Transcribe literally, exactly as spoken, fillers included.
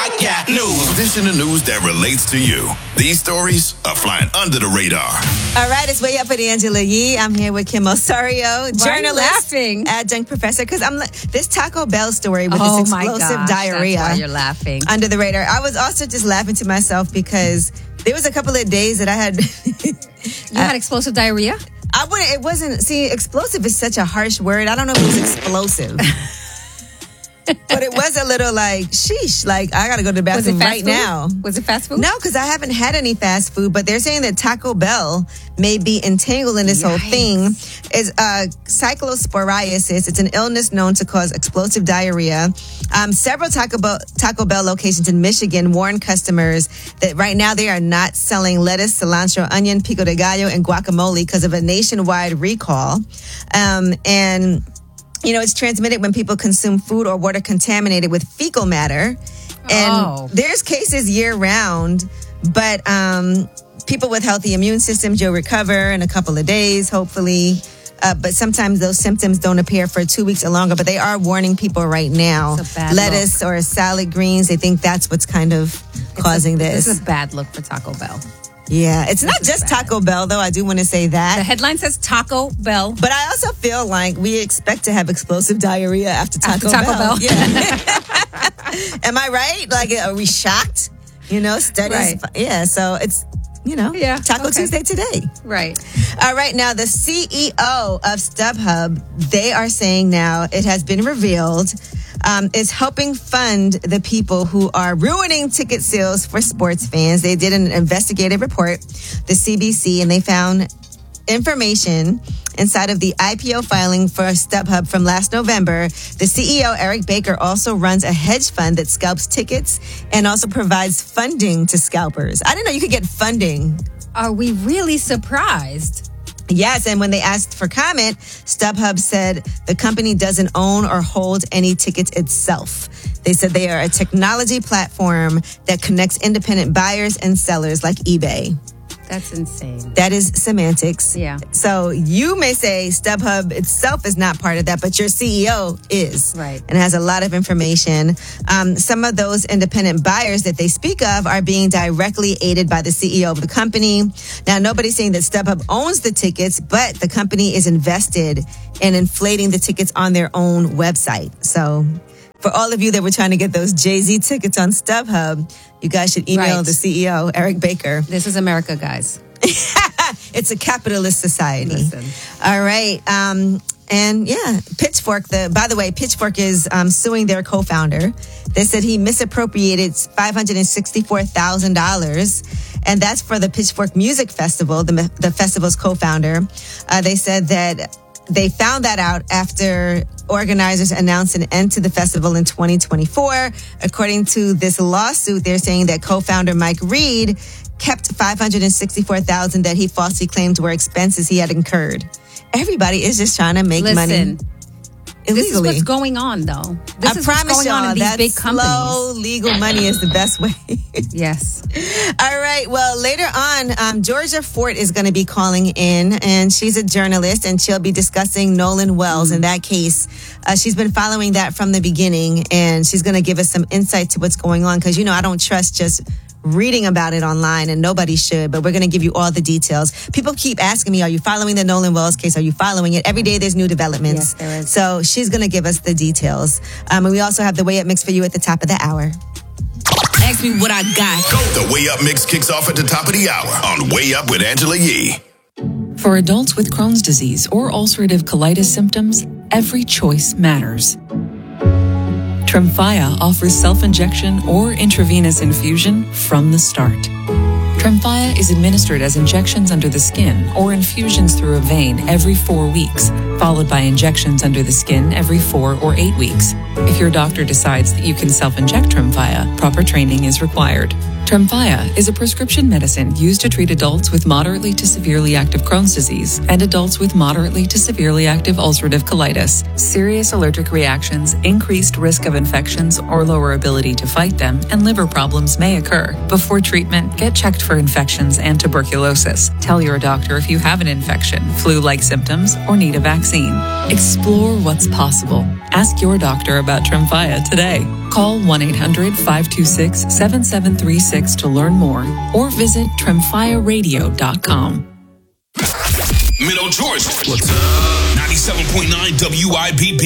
I got news. This in the news that relates to you. These stories are flying under the radar. All right, it's Way Up with Angela Yee. I'm here with Kim Osorio, journalist, adjunct professor, because I'm this Taco Bell story with oh this explosive my gosh, diarrhea. That's why you're laughing. Under the radar. I was also just laughing to myself because there was a couple of days that I had. you had explosive diarrhea? I wouldn't. It wasn't. See, explosive is such a harsh word. I don't know if it was explosive. But it was a little like, sheesh, like, I got to go to the bathroom right food? now. Was it fast food? No, because I haven't had any fast food, but they're saying that Taco Bell may be entangled in this Yikes. whole thing. It's uh, cyclosporiasis. It's an illness known to cause explosive diarrhea. Um, several Taco Bell, Taco Bell locations in Michigan warn customers that right now they are not selling lettuce, cilantro, onion, pico de gallo, and guacamole because of a nationwide recall. Um, and... You know, it's transmitted when people consume food or water contaminated with fecal matter. And oh. there's cases year round, but um, people with healthy immune systems, you'll recover in a couple of days, hopefully. Uh, but sometimes those symptoms don't appear for two weeks or longer. But they are warning people right now. Lettuce look. or salad greens, they think that's what's kind of it's causing a, this. This is a bad look for Taco Bell. Yeah, it's not just Taco Bell, though. I do want to say that. The headline says Taco Bell. But I also feel like we expect to have explosive diarrhea after Taco, after Taco Bell. Bell. Yeah. Am I right? Like, are we shocked? You know, studies. Right. Yeah, so it's, you know, yeah, Taco okay. Tuesday today. Right. All right, now the C E O of StubHub, they are saying now it has been revealed Um, is helping fund the people who are ruining ticket sales for sports fans. They did an investigative report, the C B C, and they found information inside of the I P O filing for StubHub from last November. The C E O, Eric Baker, also runs a hedge fund that scalps tickets and also provides funding to scalpers. I didn't know you could get funding. Are we really surprised? Yes, and when they asked for comment, StubHub said the company doesn't own or hold any tickets itself. They said they are a technology platform that connects independent buyers and sellers like eBay. That's insane. That is semantics. Yeah. So you may say StubHub itself is not part of that, but your C E O is. Right. And has a lot of information. Um, some of those independent buyers that they speak of are being directly aided by the C E O of the company. Now, nobody's saying that StubHub owns the tickets, but the company is invested in inflating the tickets on their own website. So for all of you that were trying to get those Jay-Z tickets on StubHub, you guys should email right. the C E O, Eric Baker. This is America, guys. It's a capitalist society. Listen. All right. Um, and yeah, Pitchfork, the, by the way, Pitchfork is um, suing their co-founder. They said he misappropriated five hundred sixty-four thousand dollars. And that's for the Pitchfork Music Festival, the, the festival's co-founder. Uh, they said that they found that out after organizers announced an end to the festival in twenty twenty-four. According to this lawsuit, they're saying that co-founder Mike Reed kept five hundred sixty-four thousand dollars that he falsely claimed were expenses he had incurred. Everybody is just trying to make Listen, money illegally. This is what's going on, though. This I is promise what's going y'all on in these that big companies. slow legal money is the best way. Yes. All right. Well, later on, um, Georgia Fort is going to be calling in, and she's a journalist, and she'll be discussing Nolan Wells. Mm. In that case, uh, she's been following that from the beginning, and she's going to give us some insight to what's going on. Because, you know, I don't trust just reading about it online, and nobody should, but we're going to give you all the details. People keep asking me, are you following the Nolan Wells case? Are you following it? Every day there's new developments. Yes, there is. So she's going to give us the details. Um, and we also have the Way Up Mix for you at the top of the hour. Ask me what I got. The Way Up Mix kicks off at the top of the hour on Way Up with Angela Yee. For adults with Crohn's disease or ulcerative colitis symptoms, every choice matters. Tremfya offers self-injection or intravenous infusion from the start. Tremfya is administered as injections under the skin or infusions through a vein every four weeks, followed by injections under the skin every four or eight weeks. If your doctor decides that you can self-inject Tremfya, proper training is required. Tremfya is a prescription medicine used to treat adults with moderately to severely active Crohn's disease and adults with moderately to severely active ulcerative colitis. Serious allergic reactions, increased risk of infections or lower ability to fight them, and liver problems may occur. Before treatment, get checked for infections and tuberculosis. Tell your doctor if you have an infection, flu-like symptoms, or need a vaccine. Explore what's possible. Ask your doctor about Tremfya today. Call one eight hundred five two six seven seven three six to learn more or visit tremfya radio dot com. Middle Georgia. What's up? ninety-seven point nine W I B B.